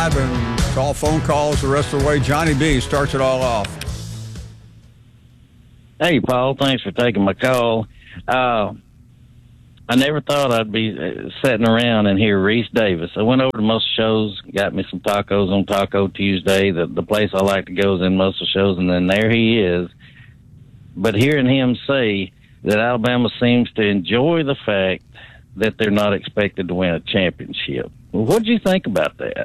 And it's all phone calls the rest of the way. Johnny B starts it all off. Hey, Paul. Thanks for taking my call. I never thought I'd be sitting around and hear Reese Davis. I went over to most shows, got me some tacos on Taco Tuesday, the place I like to go is in most of the shows, and then there he is. But hearing him say that Alabama seems to enjoy the fact that they're not expected to win a championship. Well, what do you think about that?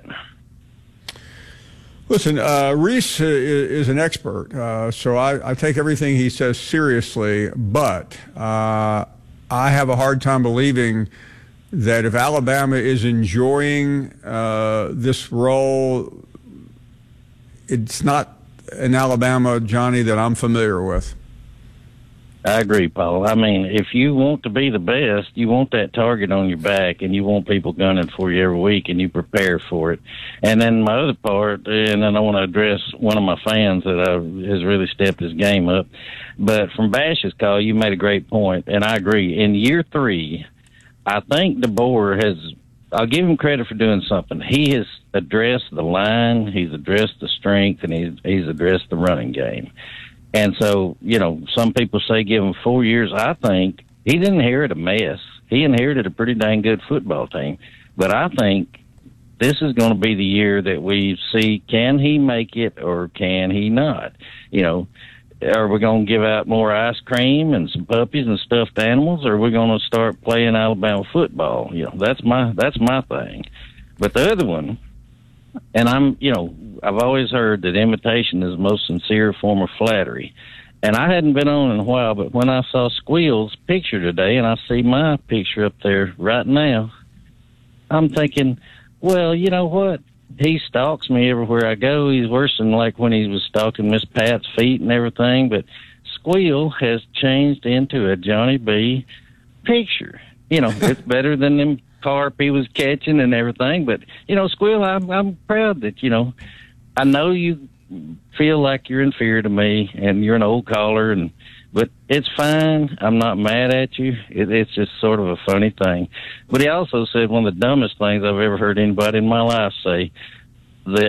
Listen, Reese is an expert, so I take everything he says seriously, but I have a hard time believing that if Alabama is enjoying this role, it's not an Alabama, Johnny, that I'm familiar with. I agree, Paul. I mean, if you want to be the best, you want that target on your back, and you want people gunning for you every week, and you prepare for it. And then my other part, and then I want to address one of my fans that has really stepped his game up. But from Bash's call, you made a great point, and I agree. In year 3, I think DeBoer has, I'll give him credit for doing something. He has addressed the line, he's addressed the strength, and he's addressed the running game. And so, you know, some people say give him 4 years. I think he didn't inherit a mess. He inherited a pretty dang good football team. But I think this is going to be the year that we see, can he make it or can he not? You know, are we going to give out more ice cream and some puppies and stuffed animals, or are we going to start playing Alabama football? You know, that's my thing. But the other one, and I've always heard that imitation is the most sincere form of flattery. And I hadn't been on in a while, but when I saw Squeal's picture today, and I see my picture up there right now, I'm thinking, well, you know what? He stalks me everywhere I go. He's worse than like when he was stalking Miss Pat's feet and everything. But Squeal has changed into a Johnny B picture. You know, it's better than them carp he was catching and everything. But, you know, Squeal, I'm proud that, you know, I know you feel like you're inferior to me and you're an old caller, but it's fine. I'm not mad at you. It's just sort of a funny thing. But he also said one of the dumbest things I've ever heard anybody in my life say, that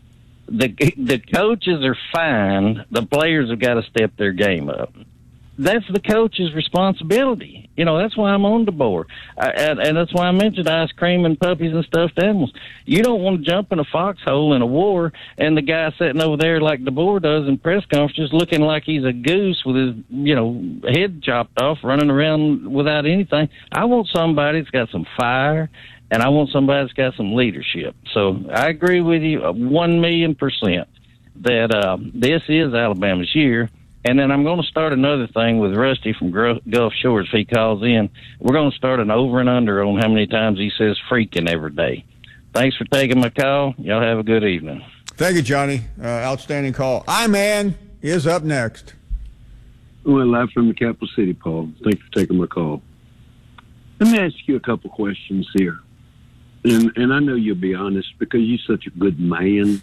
the coaches are fine. The players have got to step their game up. That's the coach's responsibility. You know, that's why I'm on the board. And that's why I mentioned ice cream and puppies and stuffed animals. You don't want to jump in a foxhole in a war and the guy sitting over there like DeBoer does in press conferences looking like he's a goose with his, you know, head chopped off, running around without anything. I want somebody that's got some fire, and I want somebody that's got some leadership. So I agree with you 1,000,000% that this is Alabama's year. And then I'm going to start another thing with Rusty from Gulf Shores if he calls in. We're going to start an over and under on how many times he says freaking every day. Thanks for taking my call. Y'all have a good evening. Thank you, Johnny. Outstanding call. I-Man is up next. Well, live from the capital city, Paul. Thanks for taking my call. Let me ask you a couple questions here. And I know you'll be honest because you're such a good man.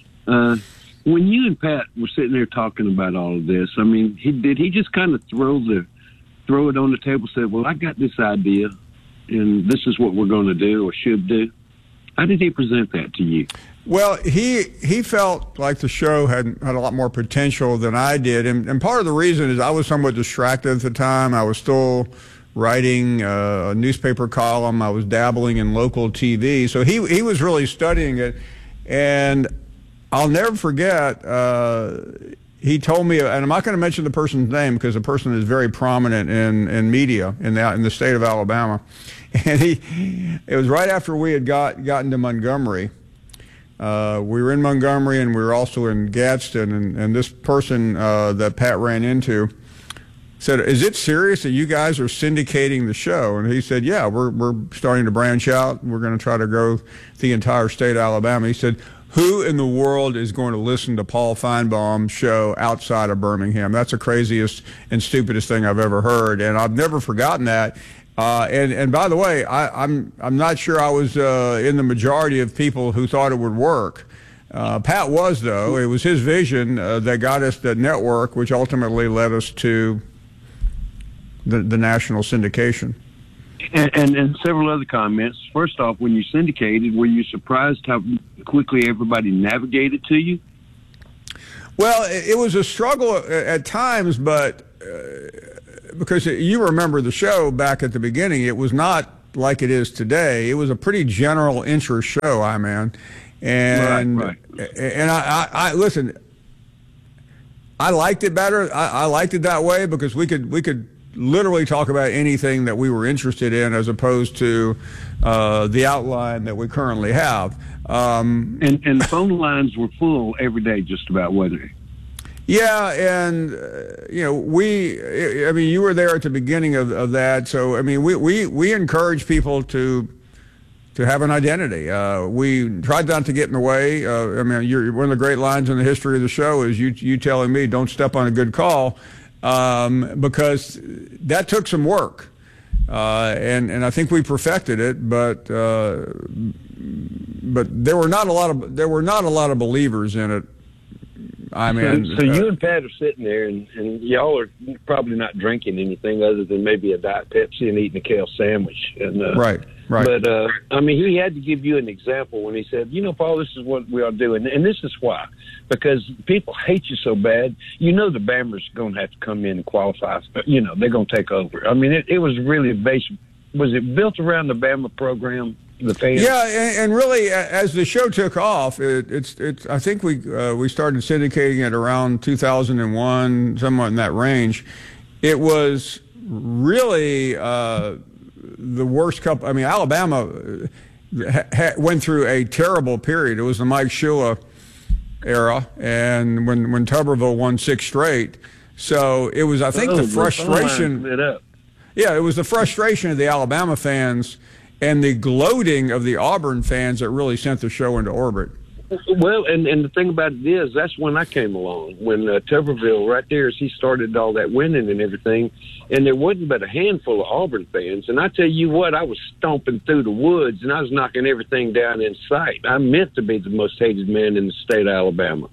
When you and Pat were sitting there talking about all of this, I mean, did he just kind of throw it on the table and say, well, I got this idea, and this is what we're going to do or should do? How did he present that to you? Well, he felt like the show had a lot more potential than I did, and part of the reason is I was somewhat distracted at the time. I was still writing a newspaper column. I was dabbling in local TV, so he was really studying it, and I'll never forget, he told me, and I'm not going to mention the person's name because the person is very prominent in media in the state of Alabama. And it was right after we had gotten to Montgomery. We were in Montgomery and we were also in Gadsden. And this person that Pat ran into said, is it serious that you guys are syndicating the show? And he said, yeah, we're starting to branch out. We're going to try to grow the entire state of Alabama. He said, who in the world is going to listen to Paul Feinbaum's show outside of Birmingham? That's the craziest and stupidest thing I've ever heard, and I've never forgotten that. And by the way, I'm not sure I was in the majority of people who thought it would work. Pat was, though. It was his vision that got us the network, which ultimately led us to the national syndication. And several other comments. First off, when you syndicated, were you surprised how quickly everybody navigated to you? Well, it was a struggle at times, but because you remember the show back at the beginning, it was not like it is today. It was a pretty general interest show, man. And right. And I listen. I liked it better. I liked it that way because we could literally talk about anything that we were interested in, as opposed to the outline that we currently have. And the phone lines were full every day, just about, wasn't they? Yeah, and I mean, you were there at the beginning of that, so I mean, we encourage people to have an identity. We tried not to get in the way. I mean, one of the great lines in the history of the show is you telling me, "Don't step on a good call," because that took some work, and I think we perfected it. But there were not a lot of believers in it. I mean, so you and Pat are sitting there, and y'all are probably not drinking anything other than maybe a Diet Pepsi and eating a kale sandwich. And right. But I mean, he had to give you an example when he said, Paul, this is what we are doing, and this is why, because people hate you so bad. The Bama's going to have to come in and qualify. They're going to take over. I mean, it was really based. Was it built around the Bama program? The fans? Yeah, and really, as the show took off, it's. I think we started syndicating it around 2001, somewhat in that range. It was really the worst couple. I mean, Alabama went through a terrible period. It was the Mike Shula era, and when Tuberville won 6 straight. So it was, I think, the frustration. Yeah, it was the frustration of the Alabama fans and the gloating of the Auburn fans that really sent the show into orbit. Well, and the thing about it is, that's when I came along, when Tuberville, right there, as he started all that winning and everything, and there wasn't but a handful of Auburn fans. And I tell you what, I was stomping through the woods, and I was knocking everything down in sight. I meant to be the most hated man in the state of Alabama.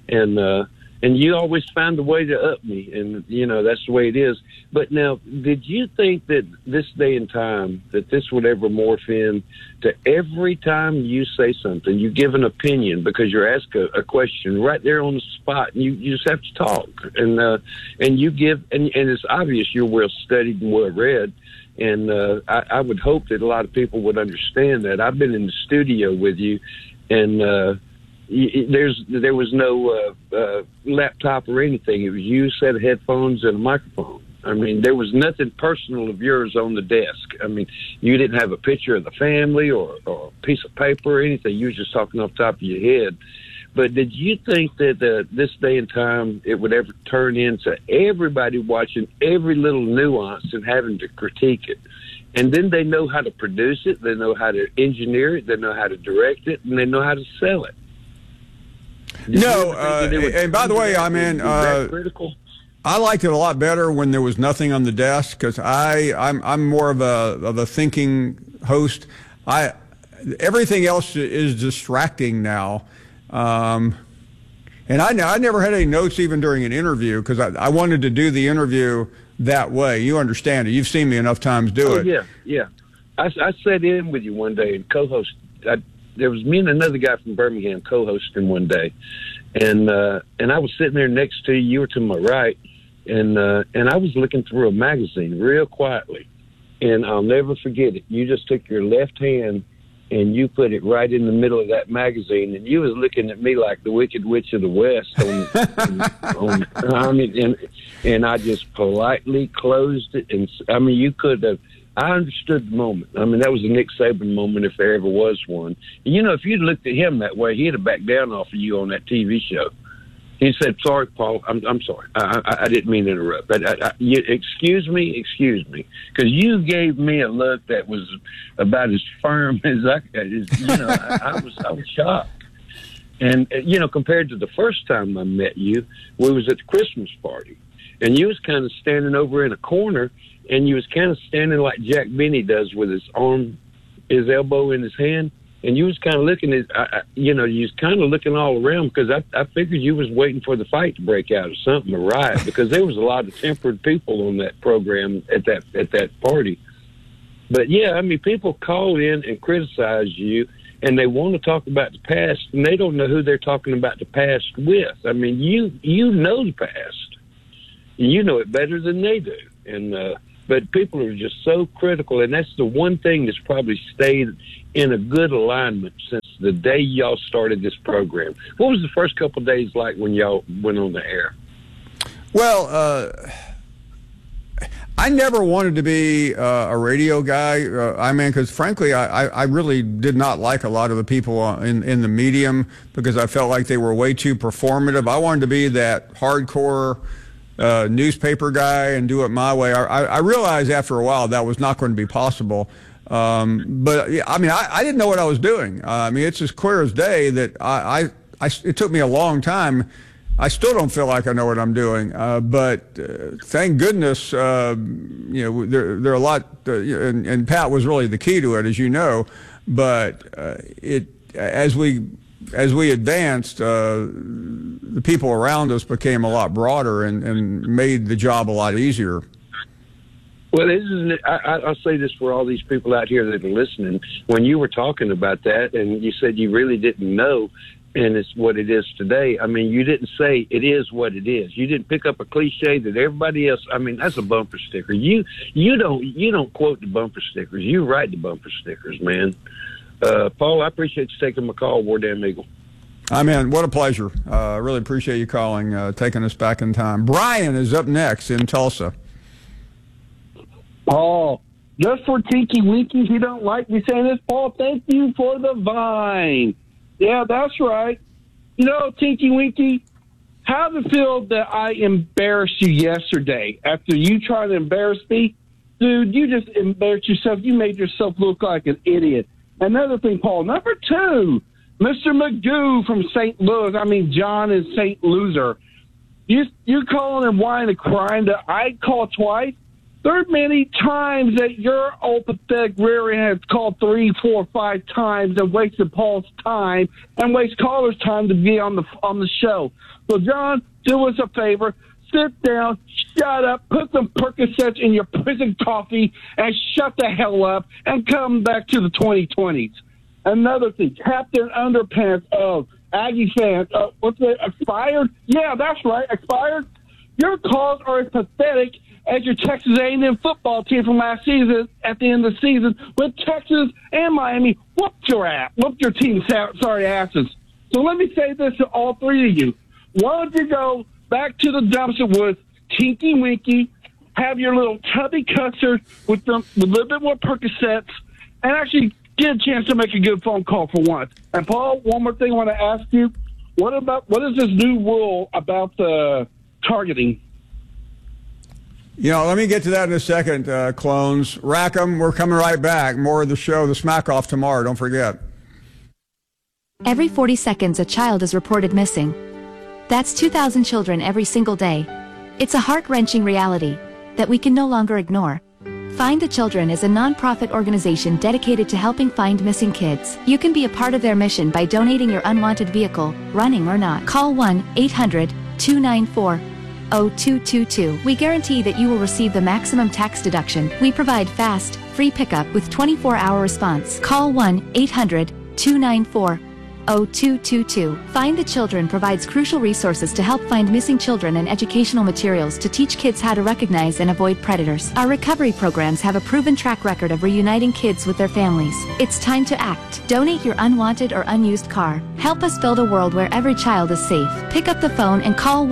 And you always find a way to up me, and, that's the way it is. But now, did you think that this day and time, that this would ever morph in to every time you say something, you give an opinion because you're asked a question right there on the spot, and you just have to talk, and you give, and it's obvious you're well studied and well read, and I would hope that a lot of people would understand that. I've been in the studio with you, and there was no laptop or anything. It was you, set of headphones, and a microphone. I mean, there was nothing personal of yours on the desk. I mean, you didn't have a picture of the family or a piece of paper or anything. You were just talking off the top of your head. But did you think that this day and time it would ever turn into everybody watching every little nuance and having to critique it? And then they know how to produce it, they know how to engineer it, they know how to direct it, and they know how to sell it. No, and by the way, I liked it a lot better when there was nothing on the desk, because I'm more of a thinking host. Everything else is distracting now, and I never had any notes even during an interview, because I wanted to do the interview that way. You understand it. You've seen me enough times do it. Yeah. I sat in with you one day and co-host. There was me and another guy from Birmingham co-hosting one day, and I was sitting there next to you. You were to my right, and I was looking through a magazine real quietly, and I'll never forget it. You just took your left hand and you put it right in the middle of that magazine, and you was looking at me like the Wicked Witch of the West. And I just politely closed it, and I mean, you could have. I understood the moment. I mean, that was a Nick Saban moment if there ever was one. If you'd looked at him that way, he'd have backed down off of you on that TV show. He said, "Sorry, Paul, I'm sorry. I didn't mean to interrupt. Excuse me, because you gave me a look that was about as firm as I was shocked. And compared to the first time I met you, we was at the Christmas party, and you was kind of standing over in a corner. And you was kind of standing like Jack Benny does with his elbow in his hand. And you was kind of looking at, you was kind of looking all around, because I figured you was waiting for the fight to break out or something, or riot, because there was a lot of tempered people on that program at that party. But yeah, I mean, people call in and criticize you, and they want to talk about the past, and they don't know who they're talking about the past with. I mean, you know the past, and you know it better than they do. And but people are just so critical, and that's the one thing that's probably stayed in a good alignment since the day y'all started this program. What was the first couple of days like when y'all went on the air? Well, I never wanted to be a radio guy. I mean, because frankly, I really did not like a lot of the people in the medium because I felt like they were way too performative. I wanted to be that hardcore newspaper guy and do it my way. I realized after a while that was not going to be possible. But I mean, I didn't know what I was doing. I mean, it's as clear as day that it took me a long time. I still don't feel like I know what I'm doing, but thank goodness, there are a lot, and Pat was really the key to it, as you know. But as we advanced, the people around us became a lot broader and made the job a lot easier. Well, I'll say this for all these people out here that are listening. When you were talking about that, and you said you really didn't know, and it's what it is today. I mean, you didn't say it is what it is. You didn't pick up a cliche that everybody else. I mean, that's a bumper sticker. You don't quote the bumper stickers. You write the bumper stickers, man. Paul, I appreciate you taking my call, War Damn Eagle. Man, what a pleasure. I really appreciate you calling, taking us back in time. Brian is up next in Tulsa. Paul, just for Tinky Winky, he don't like me saying this. Paul, thank you for the vine. Yeah, that's right. You know, Tinky Winky, how does it feel that I embarrassed you yesterday after you tried to embarrass me? Dude, you just embarrassed yourself. You made yourself look like an idiot. Another thing, Paul, number 2, Mr. Magoo from St. Louis. I mean, John is St. Loser. You're calling and whining and crying that I called twice. There are many times that your old pathetic rear end has called 3, 4, 5 times and wasted Paul's time and waste callers' time to be on the show. So, John, do us a favor. Sit down, shut up, put some Percocets in your prison coffee, and shut the hell up and come back to the 2020s. Another thing, Captain Underpants of Aggie fans. What's it, expired? Yeah, that's right, expired. Your calls are as pathetic as your Texas A&M football team from last season at the end of the season when Texas and Miami whooped your team's sorry asses. So let me say this to all 3 of you. Why don't you go back to the dumpster with Tinky Winky, have your little tubby custard with a little bit more Percocets, and actually get a chance to make a good phone call for once. And Paul, one more thing I want to ask you. What is this new rule about the targeting? You know, let me get to that in a second, clones. Rackham, we're coming right back. More of the show, the Smack Off tomorrow. Don't forget. Every 40 seconds, a child is reported missing. That's 2,000 children every single day. It's a heart-wrenching reality that we can no longer ignore. Find the Children is a non-profit organization dedicated to helping find missing kids. You can be a part of their mission by donating your unwanted vehicle, running or not. Call 1-800-294-0222. We guarantee that you will receive the maximum tax deduction. We provide fast, free pickup with 24-hour response. Call 1-800-294-0222. Find the Children provides crucial resources to help find missing children and educational materials to teach kids how to recognize and avoid predators. Our recovery programs have a proven track record of reuniting kids with their families. It's time to act. Donate your unwanted or unused car. Help us build a world where every child is safe. Pick up the phone and call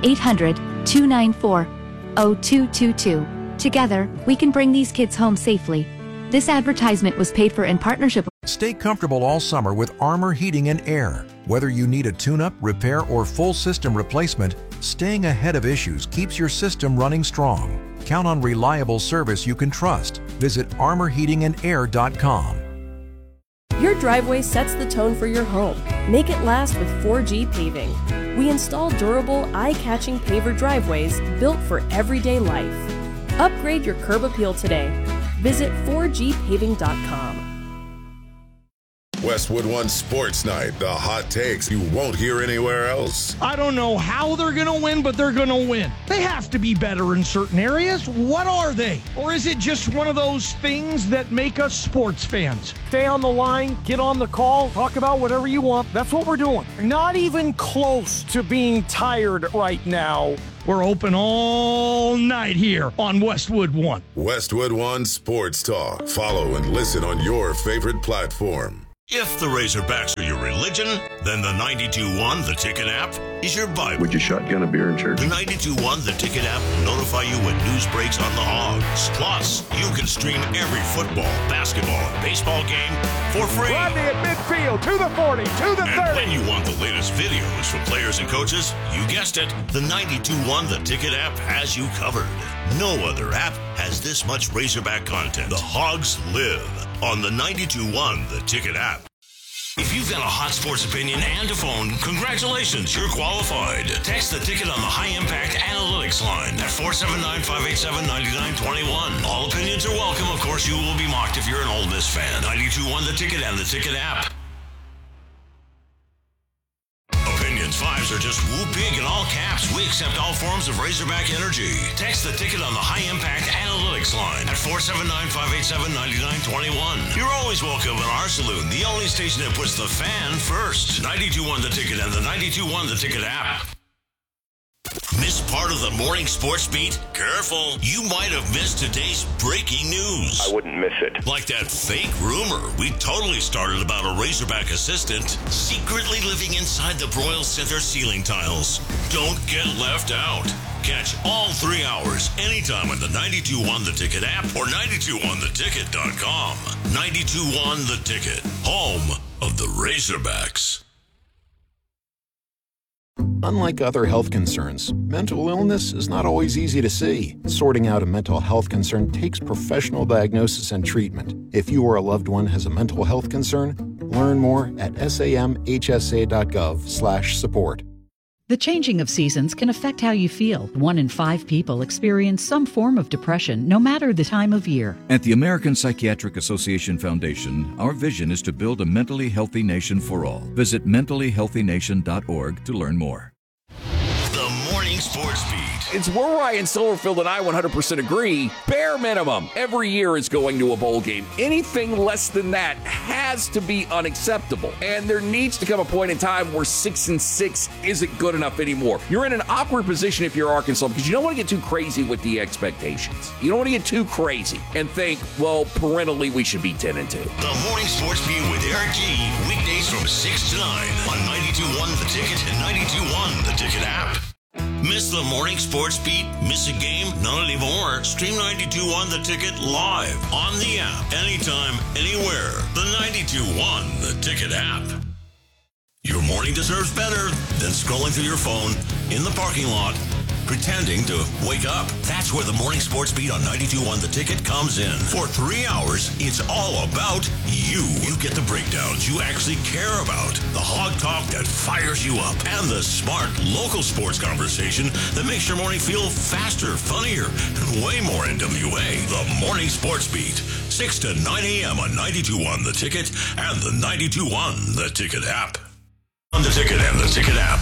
1-800-294-0222. Together, we can bring these kids home safely. This advertisement was paid for in partnership. Stay comfortable all summer with Armor Heating and Air. Whether you need a tune-up, repair, or full system replacement, staying ahead of issues keeps your system running strong. Count on reliable service you can trust. Visit armorheatingandair.com. Your driveway sets the tone for your home. Make it last with 4G Paving. We install durable, eye-catching paver driveways built for everyday life. Upgrade your curb appeal today. Visit 4gpaving.com. Westwood One Sports Night, the hot takes you won't hear anywhere else. I don't know how they're going to win, but they're going to win. They have to be better in certain areas. What are they? Or is it just one of those things that make us sports fans? Stay on the line, get on the call, talk about whatever you want. That's what we're doing. Not even close to being tired right now. We're open all night here on Westwood One. Westwood One Sports Talk. Follow and listen on your favorite platform. If the Razorbacks are your religion, then the 92.1 The Ticket app is your Bible. Would you shotgun a beer in church? The 92.1 The Ticket app will notify you when news breaks on the Hogs. Plus, you can stream every football, basketball, and baseball game for free. Rodney at midfield, to the 40, to the 30. And when you want the latest videos from players and coaches, you guessed it, the 92.1 The Ticket app has you covered. No other app has this much Razorback content. The Hogs live on the 92.1 The Ticket app. If you've got a hot sports opinion and a phone, congratulations, you're qualified. Text the Ticket on the High Impact Analytics line at 479-587-9921. All opinions are welcome. Of course, you will be mocked if you're an Ole Miss fan. 92.1 The Ticket and the Ticket app. Opinions 5s are just woo big in all caps. We accept all forms of Razorback energy. Text the Ticket on the High Impact Analytics line at 479-587-9921. You're always welcome in our saloon, the only station that puts the fan first. 92.1 The Ticket and the 92.1 The Ticket app. Miss part of the morning sports beat? Careful, you might have missed today's breaking news. I wouldn't miss it. Like that fake rumor we totally started about a Razorback assistant secretly living inside the Broyles Center ceiling tiles. Don't get left out. Catch all 3 hours anytime on the 92.1 The Ticket app or 92ontheticket.com. 92.1 The Ticket, home of the Razorbacks. Unlike other health concerns, mental illness is not always easy to see. Sorting out a mental health concern takes professional diagnosis and treatment. If you or a loved one has a mental health concern, learn more at samhsa.gov/support. The changing of seasons can affect how you feel. 1 in 5 people experience some form of depression, no matter the time of year. At the American Psychiatric Association Foundation, our vision is to build a mentally healthy nation for all. Visit mentallyhealthynation.org to learn more. The Morning Sports Beat. It's where Ryan Silverfield and I 100% agree. Bare minimum, every year is going to a bowl game. Anything less than that has to be unacceptable. And there needs to come a point in time where 6-6 isn't good enough anymore. You're in an awkward position if you're Arkansas because you don't want to get too crazy with the expectations. You don't want to get too crazy and think, well, parentally we should be 10-2. The Morning Sports Beat with Eric G. Weekdays from 6 to 9 on 92.1 The Ticket and 92.1 The Ticket app. Miss the Morning Sports Beat? Miss a game? Not anymore. Stream 92.1 The Ticket live on the app. Anytime, anywhere. The 92.1 The Ticket app. Your morning deserves better than scrolling through your phone in the parking lot pretending to wake up. That's where the Morning Sports Beat on 92.1 The Ticket comes in. For 3 hours, it's all about you. You get the breakdowns you actually care about, the hog talk that fires you up, and the smart local sports conversation that makes your morning feel faster, funnier, and way more NWA. The Morning Sports Beat, 6 to 9 a.m. on 92.1 The Ticket and the 92.1 The Ticket app. On The Ticket and the Ticket app.